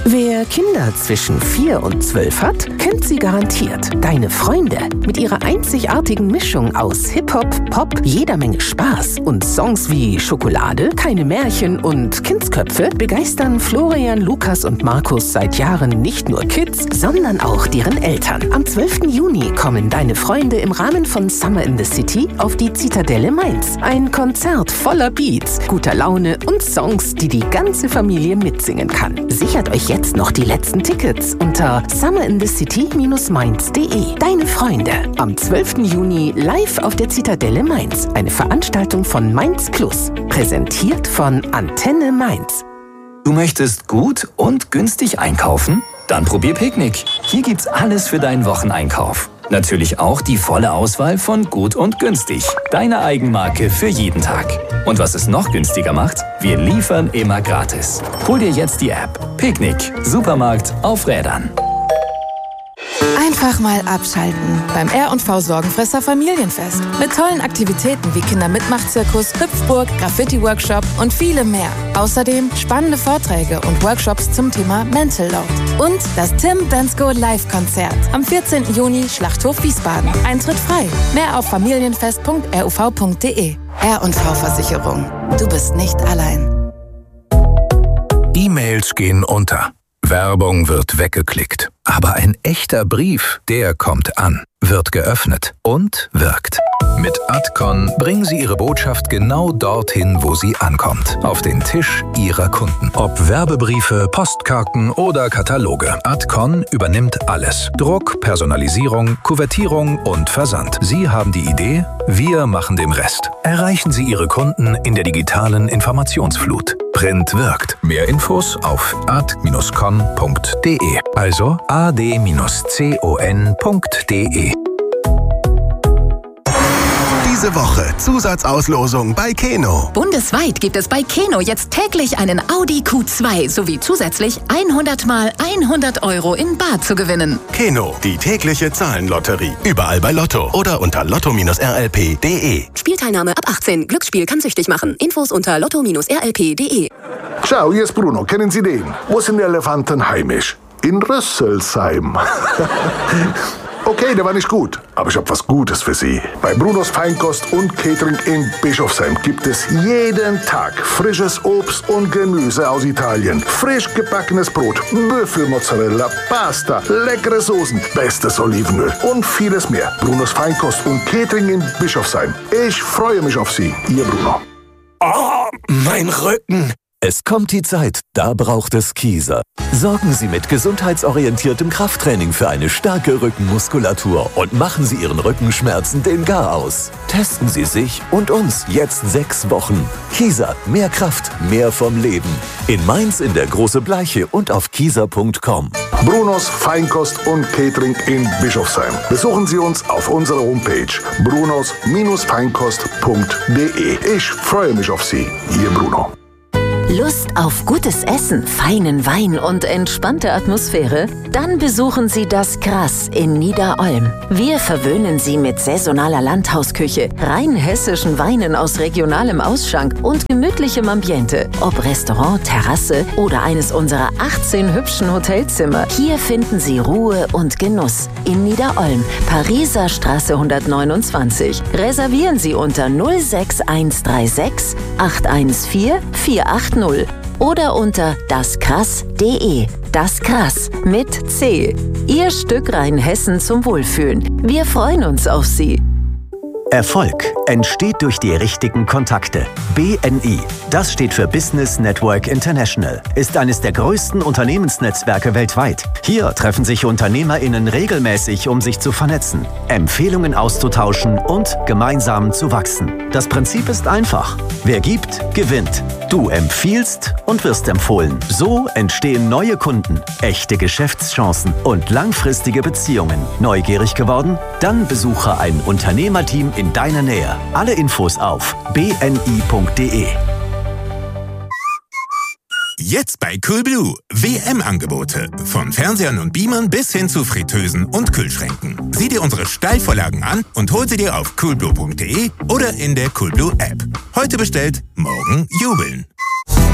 Wer Kinder zwischen 4 und 12 hat, kennt sie garantiert. Deine Freunde mit ihrer einzigartigen Mischung aus Hip-Hop, Pop, jeder Menge Spaß und Songs wie Schokolade, keine Märchen und Kindsköpfe begeistern Florian, Lukas und Markus seit Jahren nicht nur Kids, sondern auch deren Eltern. Am 12. Juni kommen deine Freunde im Rahmen von Summer in the City auf die Zitadelle Mainz. Ein Konzert voller Beats, guter Laune und Songs, die die ganze Familie mitsingen kann. Sichert euch jetzt noch die letzten Tickets unter summerinthecity-mainz.de. Deine Freunde am 12. Juni live auf der Zitadelle Mainz. Eine Veranstaltung von Mainz Plus. Präsentiert von Antenne Mainz. Du möchtest gut und günstig einkaufen? Dann probier Picknick. Hier gibt's alles für deinen Wocheneinkauf. Natürlich auch die volle Auswahl von Gut und Günstig. Deine Eigenmarke für jeden Tag. Und was es noch günstiger macht? Wir liefern immer gratis. Hol dir jetzt die App. Picknick. Supermarkt auf Rädern. Einfach mal abschalten beim R&V Sorgenfresser Familienfest. Mit tollen Aktivitäten wie Kindermitmachzirkus, Hüpfburg, Graffiti-Workshop und viele mehr. Außerdem spannende Vorträge und Workshops zum Thema Mental Load. Und das Tim Bensko Live-Konzert am 14. Juni, Schlachthof Wiesbaden. Eintritt frei. Mehr auf familienfest.ruv.de. R&V Versicherung. Du bist nicht allein. E-Mails gehen unter. Werbung wird weggeklickt. Aber ein echter Brief, der kommt an, wird geöffnet und wirkt. Mit Adcon bringen Sie Ihre Botschaft genau dorthin, wo sie ankommt. Auf den Tisch Ihrer Kunden. Ob Werbebriefe, Postkarten oder Kataloge. Adcon übernimmt alles. Druck, Personalisierung, Kuvertierung und Versand. Sie haben die Idee, wir machen den Rest. Erreichen Sie Ihre Kunden in der digitalen Informationsflut. Print wirkt. Mehr Infos auf ad-con.de. Also ad-con.de. Diese Woche Zusatzauslosung bei Keno. Bundesweit gibt es bei Keno jetzt täglich einen Audi Q2 sowie zusätzlich 100 mal 100 € in bar zu gewinnen. Keno, die tägliche Zahlenlotterie. Überall bei Lotto oder unter lotto-rlp.de. Spielteilnahme ab 18. Glücksspiel kann süchtig machen. Infos unter lotto-rlp.de. Ciao, hier ist Bruno. Kennen Sie den? Wo sind die Elefanten heimisch? In Rüsselsheim. Okay, der war nicht gut, aber ich habe was Gutes für Sie. Bei Brunos Feinkost und Catering in Bischofsheim gibt es jeden Tag frisches Obst und Gemüse aus Italien, frisch gebackenes Brot, Büffelmozzarella, Pasta, leckere Soßen, bestes Olivenöl und vieles mehr. Brunos Feinkost und Catering in Bischofsheim. Ich freue mich auf Sie, Ihr Bruno. Oh, mein Rücken. Es kommt die Zeit, da braucht es Kieser. Sorgen Sie mit gesundheitsorientiertem Krafttraining für eine starke Rückenmuskulatur und machen Sie Ihren Rückenschmerzen den Gar aus. Testen Sie sich und uns jetzt 6 Wochen. Kieser, mehr Kraft, mehr vom Leben. In Mainz in der Große Bleiche und auf kieser.com. Brunos Feinkost und Catering in Bischofsheim. Besuchen Sie uns auf unserer Homepage brunos-feinkost.de. Ich freue mich auf Sie, Ihr Bruno. Lust auf gutes Essen, feinen Wein und entspannte Atmosphäre? Dann besuchen Sie das Krass in Niederolm. Wir verwöhnen Sie mit saisonaler Landhausküche, rein hessischen Weinen aus regionalem Ausschank und gemütlichem Ambiente. Ob Restaurant, Terrasse oder eines unserer 18 hübschen Hotelzimmer. Hier finden Sie Ruhe und Genuss. In Niederolm, Pariser Straße 129. Reservieren Sie unter 06136 814 480 oder unter daskrass.de. Das Krass mit C. Ihr Stück Rheinhessen zum Wohlfühlen. Wir freuen uns auf Sie. Erfolg entsteht durch die richtigen Kontakte. BNI, das steht für Business Network International, ist eines der größten Unternehmensnetzwerke weltweit. Hier treffen sich UnternehmerInnen regelmäßig, um sich zu vernetzen, Empfehlungen auszutauschen und gemeinsam zu wachsen. Das Prinzip ist einfach. Wer gibt, gewinnt. Du empfiehlst und wirst empfohlen. So entstehen neue Kunden, echte Geschäftschancen und langfristige Beziehungen. Neugierig geworden? Dann besuche ein Unternehmerteam in deiner Nähe. Alle Infos auf bni.de. Jetzt bei Coolblue. WM-Angebote. Von Fernsehern und Beamern bis hin zu Fritteusen und Kühlschränken. Sieh dir unsere Steilvorlagen an und hol sie dir auf coolblue.de oder in der Coolblue App. Heute bestellt, morgen jubeln.